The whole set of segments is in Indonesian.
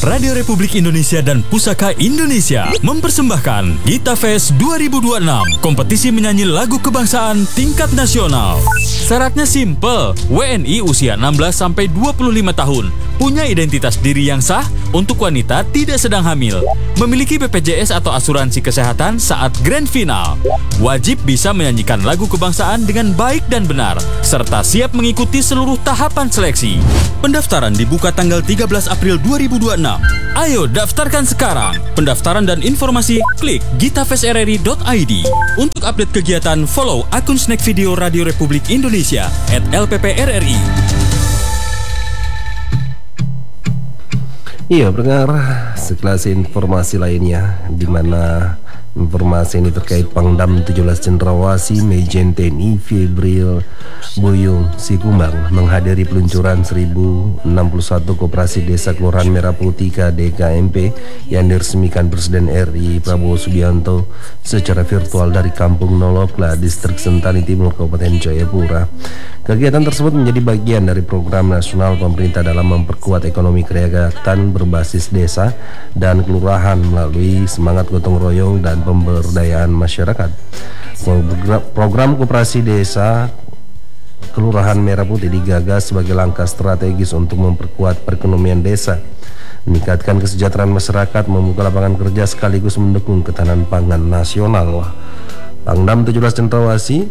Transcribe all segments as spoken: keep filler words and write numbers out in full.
Radio Republik Indonesia dan Pusaka Indonesia mempersembahkan Gita Fest dua ribu dua puluh enam, kompetisi menyanyi lagu kebangsaan tingkat nasional. Syaratnya simple, W N I usia enam belas sampai dua puluh lima tahun, punya identitas diri yang sah, untuk wanita tidak sedang hamil, memiliki B P J S atau asuransi kesehatan saat grand final, wajib bisa menyanyikan lagu kebangsaan dengan baik dan benar, serta siap mengikuti seluruh tahapan seleksi. Pendaftaran dibuka tanggal tiga belas April dua ribu dua puluh enam. Ayo daftarkan sekarang. Pendaftaran dan informasi klik gitafestrri dot i d. Untuk update kegiatan, follow akun Snack Video Radio Republik Indonesia at L P P R R I. Iya, pendengar, sekelas informasi lainnya, di mana informasi ini terkait Pangdam tujuh belas Cendrawasih Majen T N I Febril Buyung Sikumbang menghadiri peluncuran seribu enam puluh satu Koperasi Desa Kelurahan Merah Putih K D K M P yang diresmikan Presiden R I Prabowo Subianto secara virtual dari Kampung Nolokla, Distrik Sentani Timur, Kabupaten Jayapura. Kegiatan tersebut menjadi bagian dari program nasional pemerintah dalam memperkuat ekonomi kerakyatan berbasis desa dan kelurahan melalui semangat gotong royong dan pemberdayaan masyarakat. Program Koperasi Desa Kelurahan Merah Putih digagas sebagai langkah strategis untuk memperkuat perekonomian desa, meningkatkan kesejahteraan masyarakat, membuka lapangan kerja sekaligus mendukung ketahanan pangan nasional. Pangdam tujuh belas Cendrawasih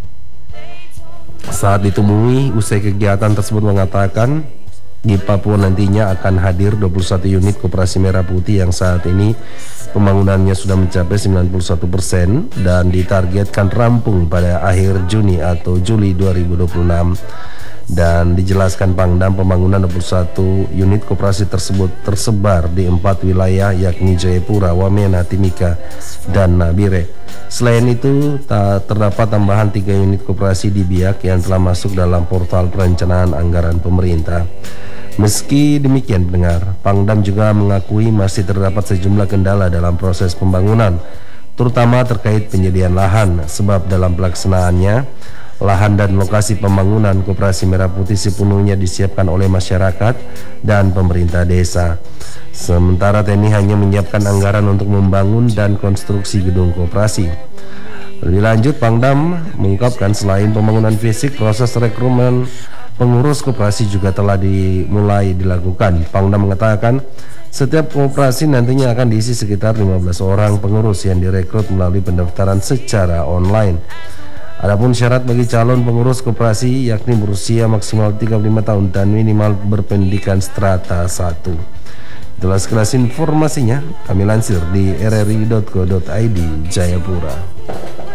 saat ditemui usai kegiatan tersebut mengatakan di Papua nantinya akan hadir dua puluh satu unit Koperasi Merah Putih yang saat ini pembangunannya sudah mencapai sembilan puluh satu persen dan ditargetkan rampung pada akhir Juni atau Juli dua ribu dua puluh enam. Dan dijelaskan Pangdam pembangunan dua puluh satu unit koperasi tersebut tersebar di empat wilayah yakni Jayapura, Wamena, Timika, dan Nabire. Selain itu, terdapat tambahan tiga unit koperasi di Biak yang telah masuk dalam portal perencanaan anggaran pemerintah. Meski demikian, pendengar, Pangdam juga mengakui masih terdapat sejumlah kendala dalam proses pembangunan, terutama terkait penyediaan lahan, sebab dalam pelaksanaannya lahan dan lokasi pembangunan Koperasi Merah Putih sepenuhnya disiapkan oleh masyarakat dan pemerintah desa. Sementara T N I hanya menyiapkan anggaran untuk membangun dan konstruksi gedung koperasi. Lebih lanjut, Pangdam mengungkapkan selain pembangunan fisik, proses rekrutmen pengurus koperasi juga telah dimulai dilakukan. Pangdam mengatakan setiap koperasi nantinya akan diisi sekitar lima belas orang pengurus yang direkrut melalui pendaftaran secara online. Adapun syarat bagi calon pengurus koperasi yakni berusia maksimal tiga puluh lima tahun dan minimal berpendidikan strata satu. Itulah sekelas informasinya, kami lansir di r r i dot co dot i d Jayapura.